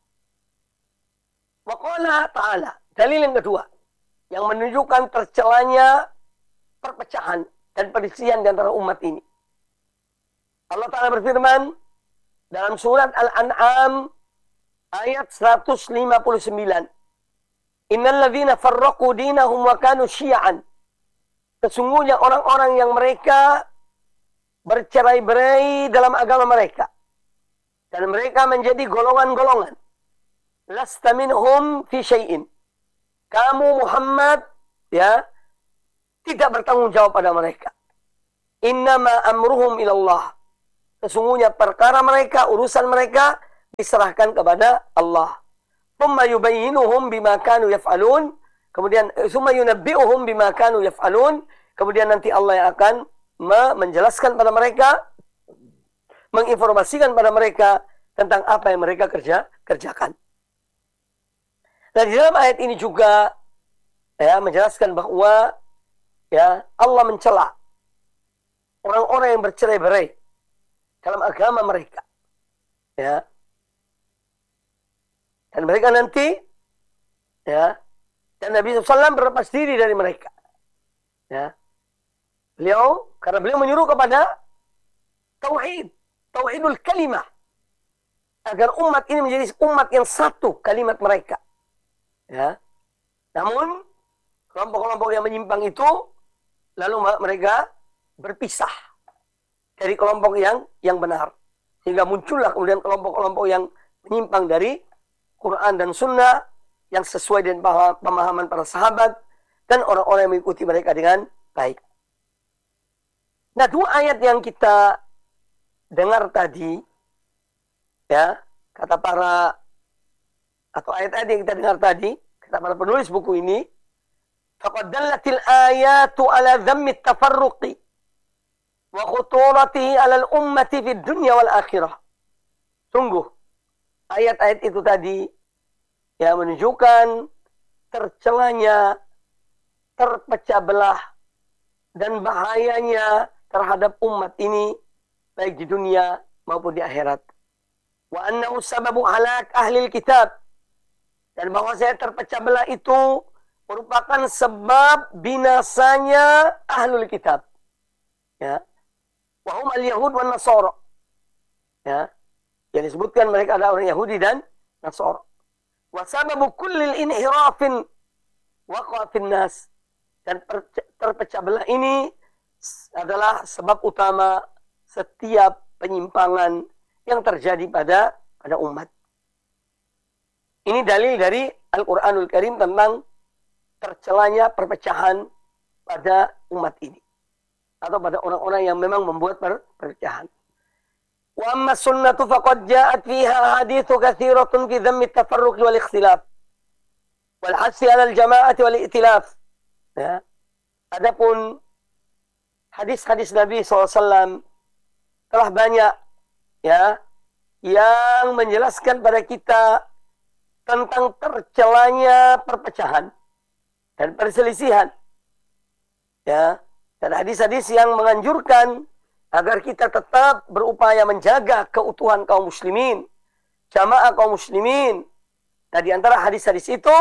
waqala ta'ala, dalil yang kedua yang menunjukkan tercelanya perpecahan dan perselisihan di antara umat ini. Allah Ta'ala berfirman dalam surat Al-An'am ayat seratus lima puluh sembilan. Innal ladzina farraqu dinahum wa kanu syi'an. Sesungguhnya orang-orang yang mereka bercerai-berai dalam agama mereka dan mereka menjadi golongan-golongan. Lasta minhum fi syai'in. Kamu Muhammad ya tidak bertanggung jawab pada mereka. Innama amruhum ilallah. Sesungguhnya perkara mereka, urusan mereka diserahkan kepada Allah. Thumma yubayyinuhum bima kanu yaf'alun. Kemudian thumma yunabbi'uhum bima kanu yaf'alun. Kemudian nanti Allah yang akan menjelaskan pada mereka, menginformasikan pada mereka tentang apa yang mereka kerja kerjakan. Nah, di dalam ayat ini juga ya menjelaskan bahwa ya Allah mencela orang-orang yang bercerai-berai dalam agama mereka. Ya. Dan mereka nanti ya, dan Nabi shallallahu alaihi wasallam berlepas diri dari mereka. Ya. Beliau, karena beliau menyuruh kepada tauhid, tauhidul kalimah, agar umat ini menjadi umat yang satu kalimat mereka. Ya. Namun kelompok-kelompok yang menyimpang itu lalu mereka berpisah dari kelompok yang yang benar, sehingga muncullah kemudian kelompok-kelompok yang menyimpang dari Quran dan Sunnah yang sesuai dengan pemahaman para sahabat dan orang-orang yang mengikuti mereka dengan baik. Nah, dua ayat yang kita dengar tadi, ya, kata para, atau ayat-ayat yang kita dengar tadi, kata para penulis buku ini, faqad dallatil ayatu ala dhammi tafarruqi wa khuturatihi ala al-ummati fid dunya wal akhirah. Sungguh, ayat-ayat itu tadi, ya, menunjukkan tercelanya, terpecah belah, dan bahayanya terhadap umat ini baik di dunia maupun di akhirat. Wa annahu sababu halak ahli kitab, dan bahwa saya terpecah belah itu merupakan sebab binasanya ahlul kitab. Ya. Wa hum al-yahud wan nasara. Ya. Yang disebutkan mereka adalah orang Yahudi dan Nasara. Wa sababu kullil inhirafin waqa fin nas, dan terpecah belah ini adalah sebab utama setiap penyimpangan yang terjadi pada pada umat. Ini dalil dari Al-Qur'anul Karim tentang tercelanya perpecahan pada umat ini, atau pada orang-orang yang memang membuat per perpecahan. Wa amma sunnatu faqad ja'at fiha haditsu katsiratun fi dhammi at-tafarruq wal ikhtilaf wal hassi 'ala al-jama'ati wal i'tilaf. Ya. Adapun hadis-hadis Nabi shallallahu alaihi wasallam telah banyak, ya, yang menjelaskan pada kita tentang tercelanya perpecahan dan perselisihan. Ya, dan hadis-hadis yang menganjurkan agar kita tetap berupaya menjaga keutuhan kaum muslimin, jamaah kaum muslimin. Nah, di antara hadis-hadis itu,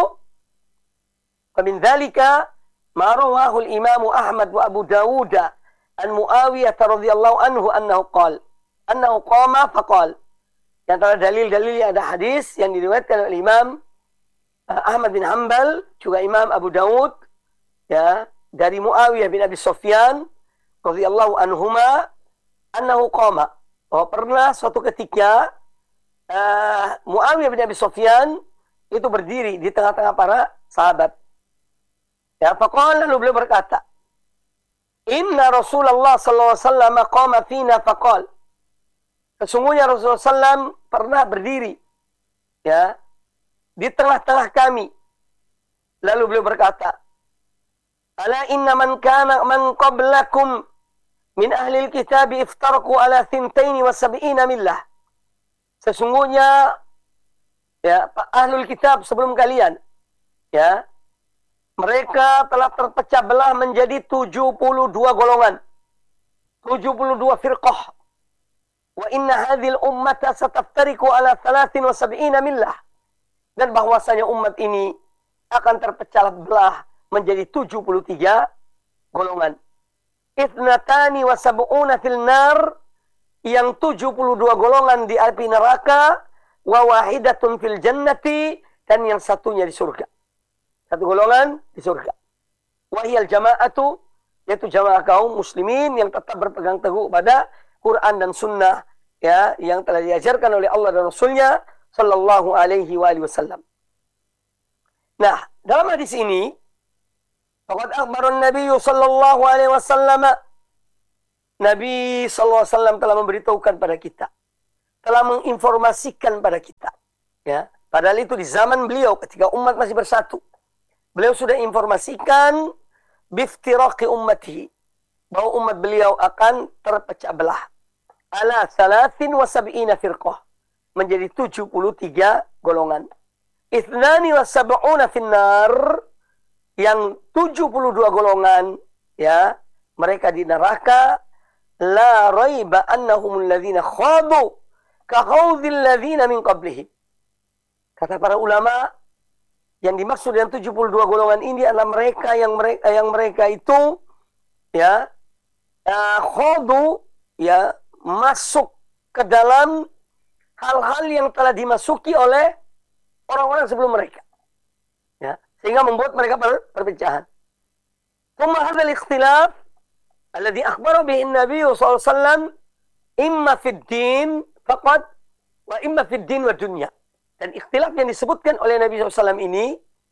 min dzalika ma rawahu al-Imam Ahmad wa Abu Dawud an Muawiyah radhiyallahu anhu annahu qala annahu qama faqala. Di antara dalil-dalil yang ada hadis yang diriwayatkan oleh Imam Ahmad bin Hanbal, juga Imam Abu Dawud, ya, dari Muawiyah bin Abi Sufyan radhiyallahu anhuma annahu qama, bahwa pernah suatu ketika uh, Muawiyah bin Abi Sufyan itu berdiri di tengah-tengah para sahabat. Ya, faqala, lalu beliau berkata, inna Rasulullah sallallahu alaihi wasallam qama fina faqala. Sesungguhnya Rasulullah sallallahu alaihi wasallam pernah berdiri, ya, di tengah-tengah kami. Lalu beliau berkata, ala inna man kana man qablakum min ahli al-kitab iftarqu ala thintain wa sab'ina millah. Sesungguhnya, ya, ahlul kitab sebelum kalian, ya, mereka telah terpecah belah menjadi tujuh puluh dua golongan, tujuh puluh dua firqah. Wa inna hadhil ummata sataftariqu ala thalathin wa sab'ina millah. Dan bahwasanya umat ini akan terpecah belah menjadi tujuh puluh tiga golongan. Ithnatani wa sab'una fil nar, yang tujuh puluh dua golongan di api neraka, wa wahidatun fil jannati, dan yang satunya di surga. Satu golongan di surga. Wahiyal jama'atu, yaitu jamaah kaum muslimin yang tetap berpegang teguh pada Quran dan Sunnah, ya, yang telah diajarkan oleh Allah dan Rasulnya sallallahu alaihi wasallam. Nah, dalam hadis ini, faqad akhbara an-nabiy sallallahu alaihi wasallam Nabi sallallahu alaihi wasallam telah memberitahukan pada kita, telah menginformasikan pada kita. Ya, padahal itu di zaman beliau ketika umat masih bersatu. Beliau sudah informasikan biftiraqi ummatihi, bahwa umat beliau akan terpecah belah. Ala salasin wa sab'ina firqah, menjadi tujuh puluh tiga golongan. Ithnani wa sab'una finnar, yang tujuh puluh dua golongan, ya, mereka di neraka. La raiba annahumul ladzina khadu ka khawdil ladzina min qablihim. Kata para ulama, yang dimaksud dengan tujuh puluh dua golongan ini adalah mereka yang mereka yang mereka itu, ya, uh, khadu, ya, masuk ke dalam hal-hal yang telah dimasuki oleh orang-orang sebelum mereka, ya, sehingga membuat mereka ber, perpecahan. Thumma hadzal ikhtilaf alladhi akhbara bihi an-nabiy sallallahu alaihi wasallam imma fid din faqat wa imma fid din wa dunya. Dan ikhtilaf yang disebutkan oleh Nabi sallallahu alaihi wasallam ini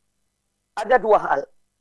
ada dua hal.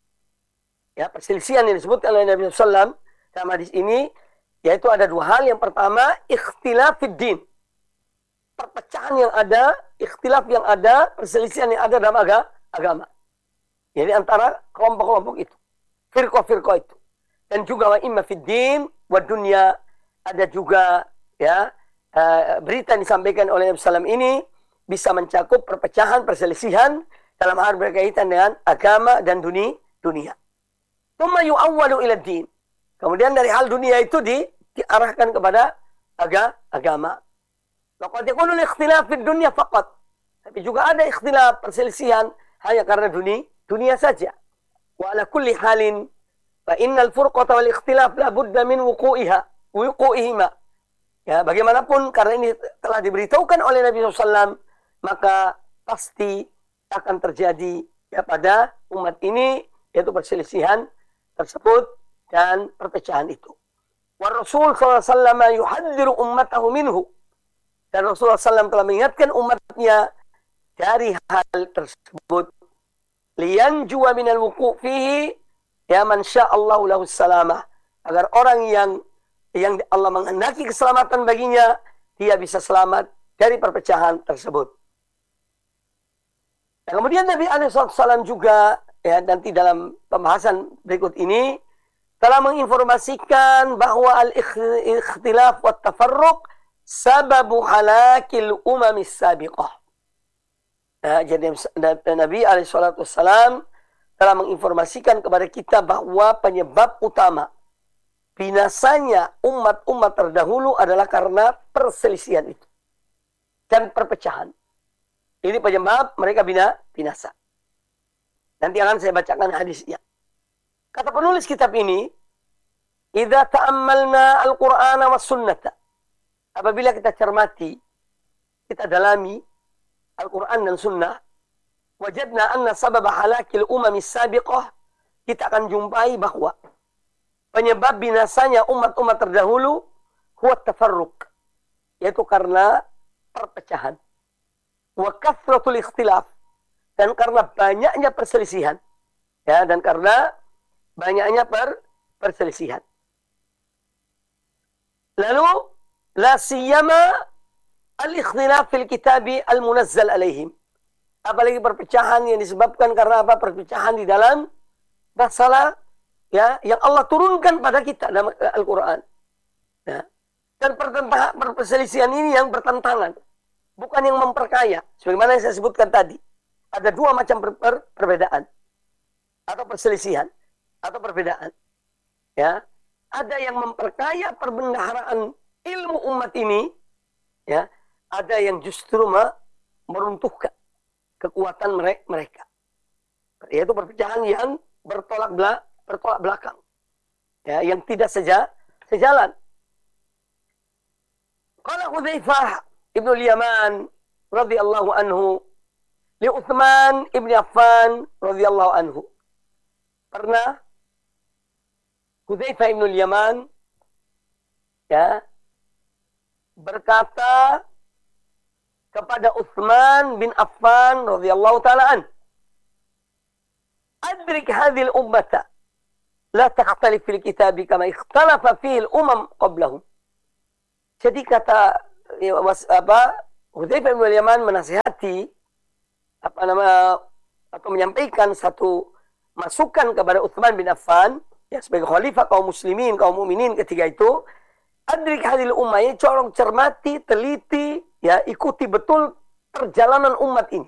Ya, perselisihan yang disebutkan oleh Nabi sallallahu alaihi wasallam dalam hadis ini, yaitu ada dua hal. Yang pertama, ikhtilaf fid din. Perpecahan yang ada, ikhtilaf yang ada, perselisihan yang ada dalam agama. Jadi antara kelompok-kelompok itu, firqah-firqah itu. Dan juga wa imma fid din wa dunya, ada juga, ya, uh, berita yang disampaikan oleh Nabi sallallahu alaihi wasallam ini bisa mencakup perpecahan, perselisihan dalam hal berkaitan dengan agama dan dunia. dunia. Tsumma yu'awwalu ila din. Kemudian dari hal dunia itu di, diarahkan kepada aga, agama. Laqad yakunu al-ikhtilaf fid dunya faqat. Tapi juga ada ikhtilaf, perselisihan hanya karena dunia, dunia saja. Wa ala kulli halin fa innal furqata wal ikhtilaf la budda min wuqu'iha wuqu'ihima. Ya, bagaimanapun karena ini telah diberitahukan oleh Nabi sallallahu alaihi wasallam, maka pasti akan terjadi, ya, pada umat ini, yaitu perselisihan tersebut dan perpecahan itu. Wa Rasul sallallahu alaihi wasallam yuhadziru ummatahu minhu. Dan Rasulullah sallallahu alaihi wasallam telah mengingatkan umatnya dari hal tersebut. Liyanjuwa minal wuqu' fihi, ya, man sya'allahu lahu salamah, agar orang yang yang Allah menghendaki keselamatan baginya, dia bisa selamat dari perpecahan tersebut. Nah, kemudian Nabi alaihi wasallam juga, ya, nanti dalam pembahasan berikut ini telah menginformasikan bahwa al-ikhtilaf wa tafarruq sababu halakil umamis sabiqah. Nah, jadi Nabi alaihi wasallam telah menginformasikan kepada kita bahwa penyebab utama binasanya umat-umat terdahulu adalah karena perselisihan itu dan perpecahan. Ini penyebab mereka bina, binasa. Nanti akan saya bacakan hadisnya. Kata penulis kitab ini, "Idza ta'ammalna al-Qur'ana was sunnata." Apabila kita cermati, kita dalami Al-Quran dan Sunnah, wajadna anna sabab halakil umamis sabiqah, kita akan jumpai bahwa penyebab binasanya umat-umat terdahulu huwa tafarruq, yaitu karena perpecahan. Wa kathratul ikhtilaf, dan karena banyaknya perselisihan. Ya, dan karena banyaknya per perselisihan. Lalu la siyama al-ikhtilaf fil kitabi al-munazzal alaihim. Apalagi perpecahan yang disebabkan karena apa? Perpecahan di dalam masalah, ya, yang Allah turunkan pada kita dalam Al-Quran. Ya. Dan perselisihan ini yang bertentangan, bukan yang memperkaya. Sebagaimana yang saya sebutkan tadi, ada dua macam per per perbedaan atau perselisihan atau perbedaan. Ya, ada yang memperkaya perbendaharaan ilmu umat ini, ya, ada yang justru meruntuhkan kekuatan mereka. Yaitu perpecahan yang bertolak belakang. bertolak belakang, ya, yang tidak seja, sejalan. Qala Hudzaifah ibnu al-Yaman radhiyallahu anhu li Utsman ibn Affan radhiyallahu anhu. Pernah Hudzaifah ibnu al-Yaman, ya, berkata kepada Utsman bin Affan radhiyallahu taala an, "Adrik hadhil ummata la takhtalif fil kitabi kama ikhtalafa fil umam qablahum. Jadi kata ya, was, apa Hudzaifah bin Yaman menasihati apa nama atau menyampaikan satu masukan kepada Utsman bin Affan ya sebagai khalifah kaum muslimin, kaum mukminin ketika itu, adrik hadil ummah, corong cermati, teliti, ya ikuti betul perjalanan umat ini.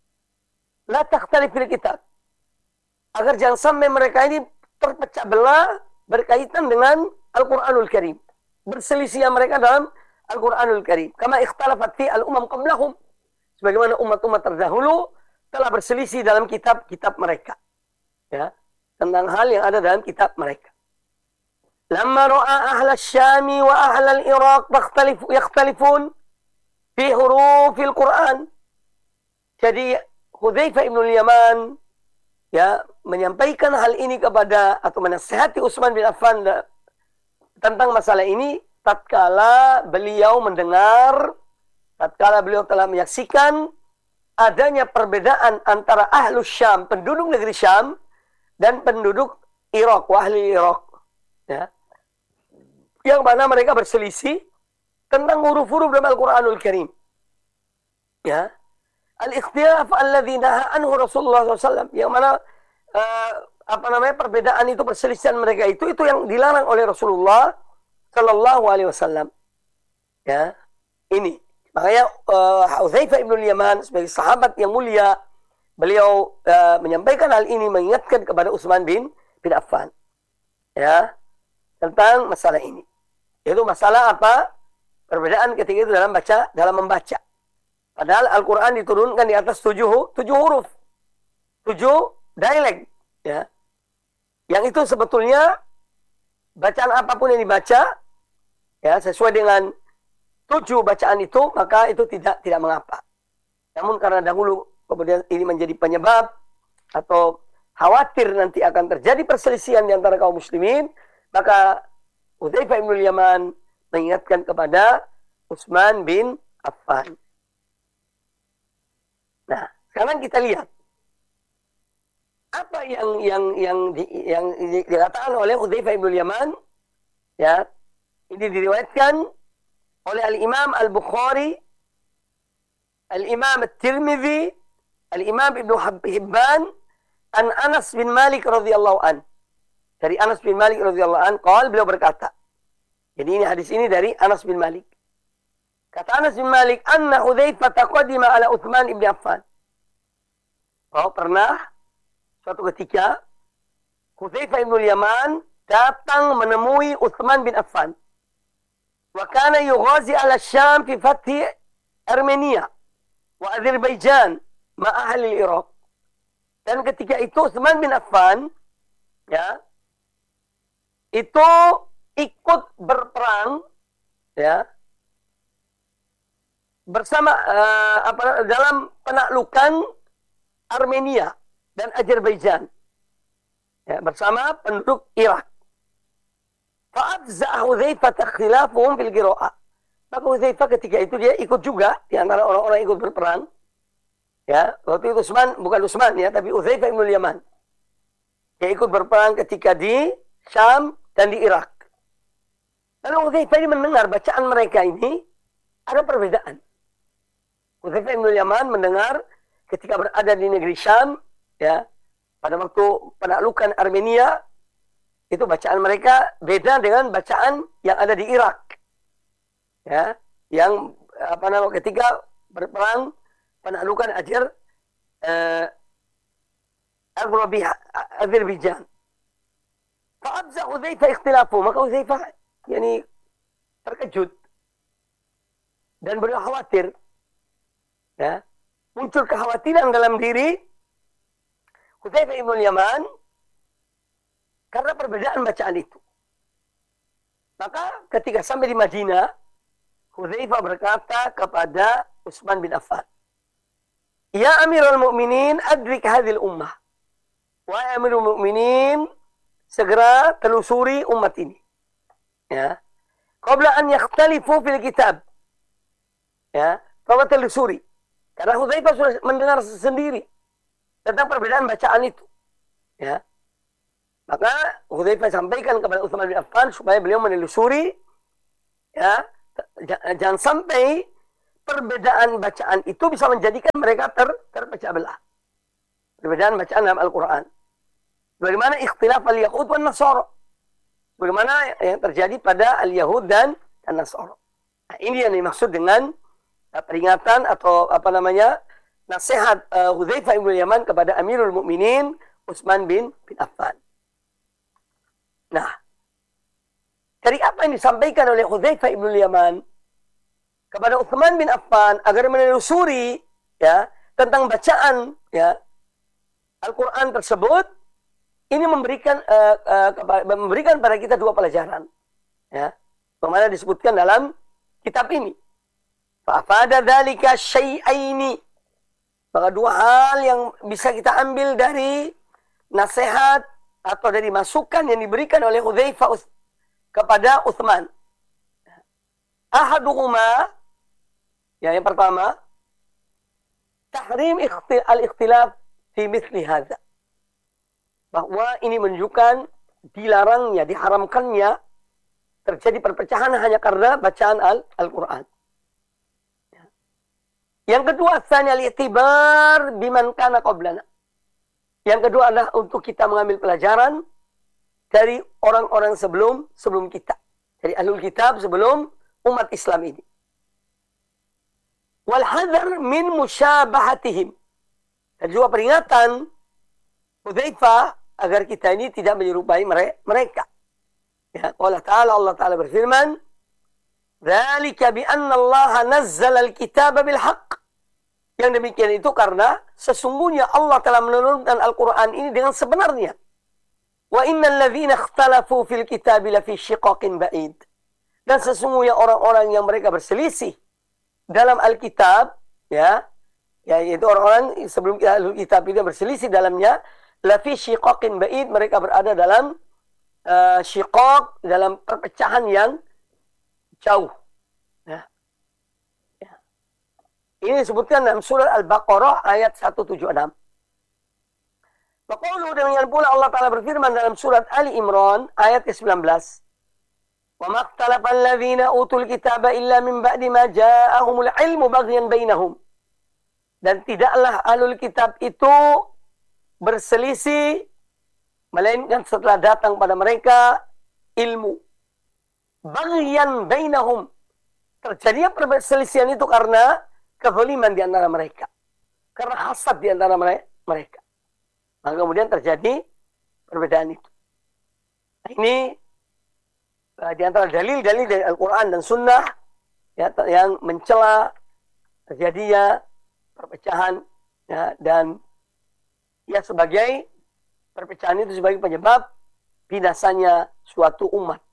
La takhtalif fil kitab. Agar jangan sampai mereka ini terpecah belah berkaitan dengan Al-Qur'anul Karim. Berselisih mereka dalam Al-Qur'anul Karim. Kama ikhtalafat fi al-umam qablahum. Sebagaimana umat-umat terdahulu telah berselisih dalam kitab-kitab mereka. Ya, tentang hal yang ada dalam kitab mereka. Lamma ra'a ahla Syami wa ahla al-Iraq takhtalifu yakhtalifun fi hurufil Qur'an. Jadi Hudzaifah bin Yaman ya menyampaikan hal ini kepada atau menasihati Utsman bin Affan tentang masalah ini tatkala beliau mendengar, tatkala beliau telah menyaksikan adanya perbedaan antara ahlus Syam, penduduk negeri Syam, dan penduduk Irak, ahli Irak. Ya. Yang mana mereka berselisih tentang huruf-huruf dalam Al-Quranul Karim. Ya. Al-ikhtilaf alladzi naha anhu Rasulullah shallallahu alaihi wasallam. Yang mana uh, apa namanya perbedaan itu, perselisihan mereka itu, itu yang dilarang oleh Rasulullah Sallallahu Alaihi Wasallam. Ya, ini makanya uh, Hudzaifah bin Yaman sebagai sahabat yang mulia, beliau uh, menyampaikan hal ini, mengingatkan kepada Utsman bin bin Affan, ya, tentang masalah ini. Yaitu masalah apa? Perbedaan ketika itu dalam baca, dalam membaca. Padahal Al-Quran diturunkan di atas tujuh, tujuh huruf, tujuh dialek, ya. Yang itu sebetulnya bacaan apapun yang dibaca, ya, sesuai dengan tujuh bacaan itu, maka itu tidak tidak mengapa. Namun karena dahulu kemudian ini menjadi penyebab atau khawatir nanti akan terjadi perselisihan di antara kaum muslimin, maka Hudzaifah bin Yaman mengingatkan kepada Utsman bin Affan. Nah, sekarang kita lihat apa yang yang yang di, yang dikatakan oleh Hudzaifah bin Yaman, ya. Ini diriwayatkan oleh Al-Imam Al-Bukhari, Al-Imam At-Tirmidzi, Al-Imam Ibnu Hibban, an Anas bin Malik radhiyallahu an. Dari Anas bin Malik radhiyallahu an, qala, beliau berkata. Jadi ini hadis ini dari Anas bin Malik. Kata Anas bin Malik, anna Hudzaifah taqaddima ala Utsman ibn Affan. Oh, pernah suatu ketika Hudzaifah bin Yaman datang menemui Utsman bin Affan. Wa kana yughazi ala Syam fi fathi Armenia wa Azerbaijan ma ahli Iraq. Dan ketika itu Utsman bin Affan, ya, itu ikut berperang, ya, bersama uh, apa dalam penaklukan Armenia dan Azerbaijan, ya, bersama penduduk Irak. Fa'adza'a Hudzaifah khilafuhum fil qira'ah. Maka Hudzaifah ketika itu dia ikut juga di antara orang-orang ikut berperang. Ya, waktu itu Utsman, bukan Utsman ya, tapi Hudzaifah bin Yaman. Dia ikut berperang ketika di Syam dan di Irak. Lalu Hudzaifah ini mendengar bacaan mereka ini ada perbedaan. Hudzaifah bin Yaman mendengar ketika berada di negeri Syam, ya, pada waktu penaklukan Armenia, itu bacaan mereka beda dengan bacaan yang ada di Irak. Ya, yang apa nama ketika berperang penaklukan Azer eh, Azerbaijan. Fa'adza Hudzaifah ikhtilafu, maka Hudzaifah yani terkejut dan beliau khawatir. Ya, muncul kekhawatiran dalam diri Hudzaifah bin Yaman karena perbedaan bacaan itu. Maka ketika sampai di Madinah, Hudzaifah berkata kepada Utsman bin Affan, "Ya Amirul Mukminin, adrik hadhil ummah." Wahai Amirul Mukminin, segera telusuri umat ini. Ya. Qabla an yakhtalifu fil kitab. Ya, coba telusuri. Karena Hudzaifah sudah mendengar sendiri tentang perbedaan bacaan itu. Ya. Maka Hudzaifah sampaikan kepada Utsman bin Affan supaya beliau menelusuri, ya, jangan sampai perbedaan bacaan itu bisa menjadikan mereka ter, terpecah belah. Perbedaan bacaan dalam Al-Quran. Bagaimana ikhtilaf al-Yahud dan Nasara. Bagaimana yang terjadi pada al-Yahud dan Nasara. Nah, ini yang dimaksud dengan uh, peringatan atau apa namanya nasihat uh, Hudzaifah ibn Yaman kepada Amirul Mukminin Utsman bin, bin Affan. Nah, dari apa yang disampaikan oleh Hudzaifah ibn Yaman kepada Utsman bin Affan agar menelusuri, ya, tentang bacaan, ya, Al-Quran tersebut, ini memberikan uh, uh, memberikan pada kita dua pelajaran, ya, bagaimana disebutkan dalam kitab ini. Fa'afada dzalika syai'aini. Maka dua hal yang bisa kita ambil dari nasihat atau dari masukan yang diberikan oleh Hudzaifah kepada Utsman. Ahaduhuma, ya, yang pertama, tahrim al-ikhtilaf fi mithli hadza. Bahwa ini menunjukkan dilarangnya, diharamkannya terjadi perpecahan hanya karena bacaan Al-Quran. Yang kedua, tsani al-i'tibar biman kana qablana. Yang kedua adalah untuk kita mengambil pelajaran dari orang-orang sebelum sebelum kita. Dari ahlul kitab sebelum umat Islam ini. Wal hadar min musyabahatihim. Dan juga peringatan Hudzaifah agar kita ini tidak menyerupai mereka. Ya, Allah Ta'ala, Allah Ta'ala berfirman, "Dzalika bi anna Allah nazzala al-kitaba bil haqq." Yang demikian itu karena sesungguhnya Allah telah menurunkan Al-Quran ini dengan sebenarnya. Wa innal ladzina ikhtalafu fil kitabi lafi syiqaqin ba'id. Dan sesungguhnya orang-orang yang mereka berselisih dalam Alkitab, ya, ya, yaitu orang-orang sebelum Alkitab itu berselisih dalamnya, lafi syiqaqin ba'id, mereka berada dalam uh, syiqaq, dalam perpecahan yang jauh. Ya. Ya. Ini disebutkan dalam surah Al-Baqarah ayat seratus tujuh puluh enam. Maqauluhu, demikian pula Allah Ta'ala berfirman dalam surat Ali Imran ayat ke sembilan belas. Wa maqtalafa alladhina utul kitaba illa min ba'di ma ja'ahumul ilmu baghyan bainahum. Dan tidaklah ahlul kitab itu berselisih melainkan setelah datang pada mereka ilmu. Baghyan bainahum. Terjadinya perselisihan itu karena kezaliman di antara mereka. Karena hasad di antara mereka. Maka kemudian terjadi perbedaan itu. Nah, ini uh, di antara dalil-dalil dari Al-Quran dan Sunnah, ya, yang mencela terjadinya perpecahan, ya, dan ya sebagai perpecahan itu sebagai penyebab binasanya suatu umat.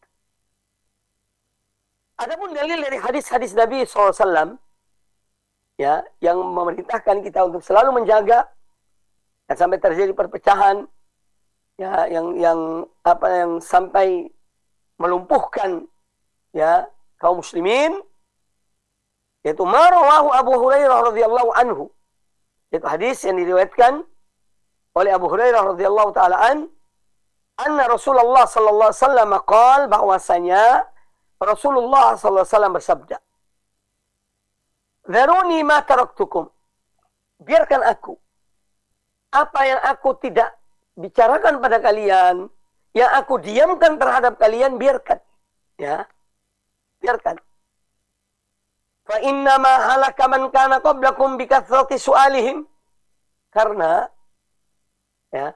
Adapun dalil dari hadis-hadis Nabi shallallahu alaihi wasallam, ya, yang memerintahkan kita untuk selalu menjaga dan sampai terjadi perpecahan, ya, yang yang apa yang sampai melumpuhkan, ya, kaum muslimin, yaitu marawahu Abu Hurairah radhiyallahu anhu. Itu hadis yang diriwayatkan oleh Abu Hurairah radhiyallahu taala an, anna Rasulullah sallallahu alaihi wasallam qaal, bahwasanya Rasulullah sallallahu alaihi wasallam bersabda, "Dharuni ma taraktukum." Biarkan aku apa yang aku tidak bicarakan pada kalian, yang aku diamkan terhadap kalian, biarkan. Ya. Biarkan. Fa inna ma halaka man kana qablakum bi kathrati su'alihim. Karena, ya,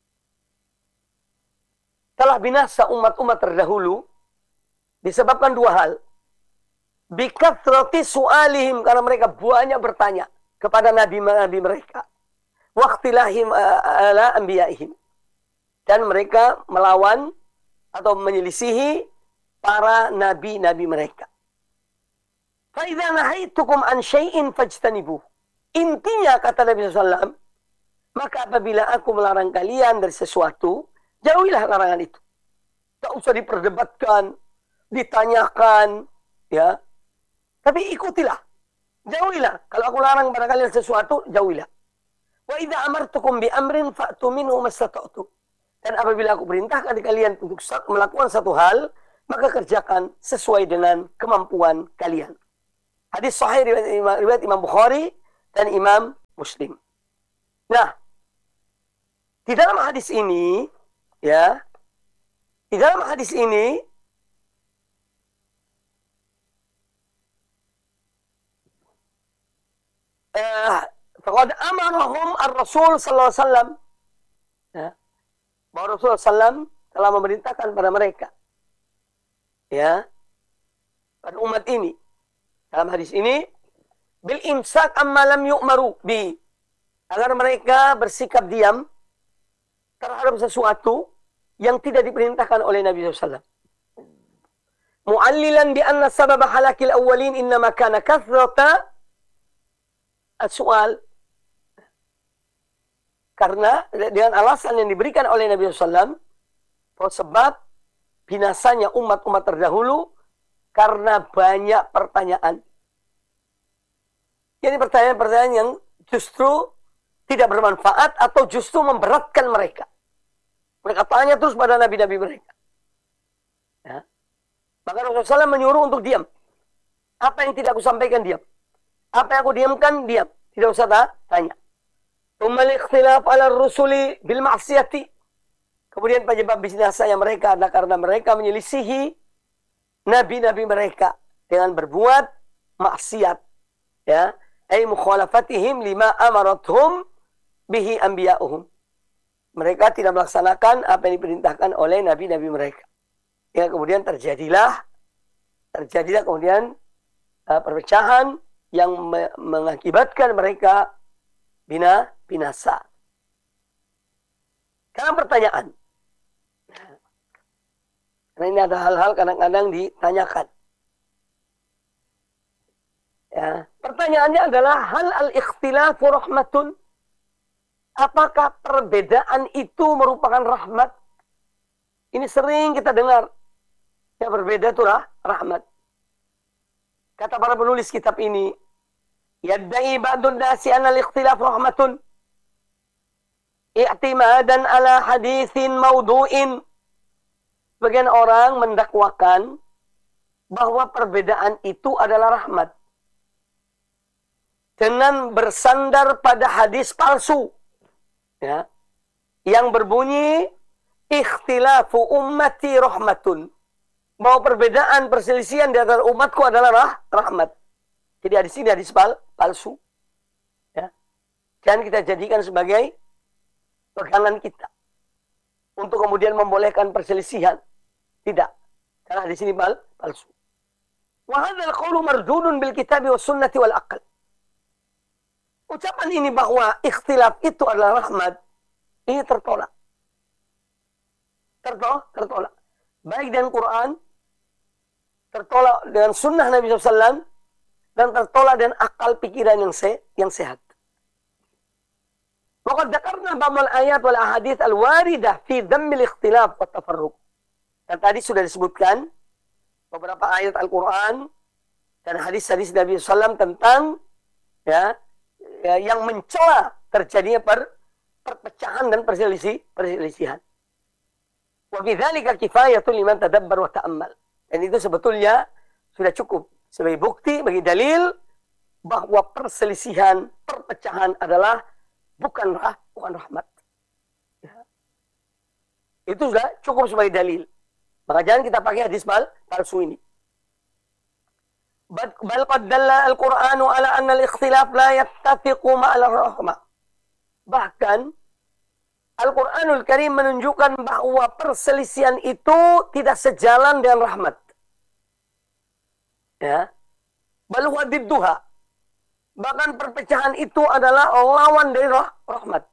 telah binasa umat-umat terdahulu disebabkan dua hal. Bi kathrati su'alihim, karena mereka banyak bertanya kepada nabi-nabi mereka. Waqtilahim ala anbiya'ihim, dan mereka melawan atau menyelisihi para nabi-nabi mereka. Fa idza nahaitukum an syai'in fajtanibuh. Intinya, kata Nabi sallallahu alaihi wasallam, maka apabila aku melarang kalian dari sesuatu, jauhilah larangan itu. Tak usah diperdebatkan, ditanyakan, ya. Tapi ikutilah. Jauhilah. Kalau aku larang pada kalian sesuatu, jauhilah. Wa idza amartukum bi amrin fa'tu minhu mastata'tum. Dan apabila aku perintahkan kalian untuk melakukan satu hal, maka kerjakan sesuai dengan kemampuan kalian. Hadis sahih riwayat Imam, riwayat Imam Bukhari dan Imam Muslim. Nah, di dalam hadis ini, ya, di dalam hadis ini, eh, faqad amarahum ar-Rasul sallallahu alaihi wasallam, ya, bahwa Rasulullah sallallahu alaihi wasallam telah memerintahkan pada mereka, ya, pada umat ini, dalam hadis ini, bil imsak amma lam yu'maru bi, agar mereka bersikap diam terhadap sesuatu yang tidak diperintahkan oleh Nabi shallallahu alaihi wasallam. Mu'allilan bi anna sabab halakil awwalin innama kana kathrata as-su'al. Karena dengan alasan yang diberikan oleh Nabi shallallahu alaihi wasallam, bahwa sebab binasanya umat-umat terdahulu karena banyak pertanyaan. Ini pertanyaan-pertanyaan yang justru tidak bermanfaat atau justru memberatkan mereka. Mereka tanya terus pada nabi-nabi mereka. Ya. Maka Rasulullah shallallahu alaihi wasallam menyuruh untuk diam. Apa yang tidak aku sampaikan, diam. Apa yang aku diamkan, diam. Tidak usah tanya. Tumal ikhtilaf ala rusuli bil ma'siyati. Kemudian penyebab binasanya mereka adalah karena mereka menyelisihi nabi-nabi mereka dengan berbuat maksiat. Ya. Ay mukhalafatihim lima amarathum bihi anbiya'uhum. Mereka tidak melaksanakan apa yang diperintahkan oleh nabi-nabi mereka. Ya, kemudian terjadilah terjadilah kemudian uh, perpecahan yang me mengakibatkan mereka bina binasa. Sekarang pertanyaan. Karena ini ada hal-hal kadang-kadang ditanyakan. Ya, pertanyaannya adalah hal al-ikhtilafu rahmatun. Apakah perbedaan itu merupakan rahmat? Ini sering kita dengar. Yang berbeda itu lah rahmat. Kata para penulis kitab ini, yaddai ba'dun nasi anna al-ikhtilaf rahmatun i'timadan ala hadithin maudu'in. Sebagian orang mendakwakan bahwa perbedaan itu adalah rahmat dengan bersandar pada hadis palsu, ya, yang berbunyi ikhtilafu ummati rahmatun, bahwa perbedaan perselisihan di antara umatku adalah rah, rahmat. Jadi hadis ini hadis pal, palsu, ya. Jangan kita jadikan sebagai pegangan kita untuk kemudian membolehkan perselisihan. Tidak, karena hadis ini pal, palsu. Wa hadzal qawlu mardudun bil kitabi was sunnati wal aql. Ucapan ini bahwa ikhtilaf itu adalah rahmat, ini tertolak. Tertolak, tertolak. Baik dengan Quran, tertolak dengan sunnah Nabi shallallahu alaihi wasallam, dan tertolak dengan akal pikiran yang se yang sehat. Waqad dzakarna ba'd al-ayat wal ahadits al-waridah fi dhammil ikhtilaf wa tafarruq. Dan tadi sudah disebutkan beberapa ayat Al-Quran dan hadis-hadis Nabi shallallahu alaihi wasallam tentang, ya, ya, yang mencela terjadinya per, perpecahan dan perselisih, perselisihan. Wa bidzalika kifayatun liman tadabbar wa ta'ammal. Dan itu sebetulnya sudah cukup sebagai bukti, bagi dalil bahwa perselisihan, perpecahan adalah bukan rah, bukan rahmat. Ya. Itu sudah cukup sebagai dalil. Maka jangan kita pakai hadis pal, palsu ini. Bal qad dalla al-Qur'anu ala anna al-ikhtilaf la yattafiqu ma'al rahmah. Bahkan Al-Qur'anul Karim menunjukkan bahwa perselisihan itu tidak sejalan dengan rahmat. Ya. Bal huwa didduha. Bahkan perpecahan itu adalah lawan dari rah rahmat.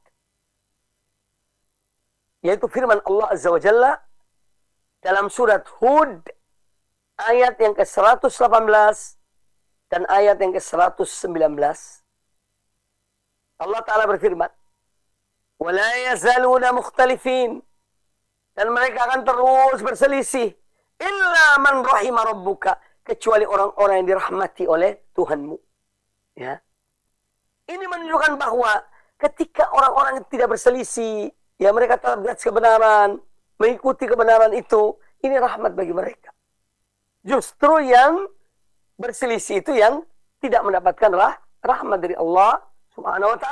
Yaitu firman Allah Azza wa Jalla dalam surat Hud ayat yang ke seratus delapan belas dan ayat yang ke seratus sembilan belas. Allah Ta'ala berfirman, وَلَا يَزَالُونَ مُخْتَلِفِينَ, dan mereka akan terus berselisih, إِلَّا مَنْ رَحِمَ رَبُّكَ, kecuali orang-orang yang dirahmati oleh Tuhanmu. Ya. Ini menunjukkan bahwa ketika orang-orang yang tidak berselisih, ya mereka tetap di atas kebenaran, mengikuti kebenaran itu, ini rahmat bagi mereka. Justru yang berselisih itu yang tidak mendapatkan rah rahmat dari Allah Subhanahu wa taala.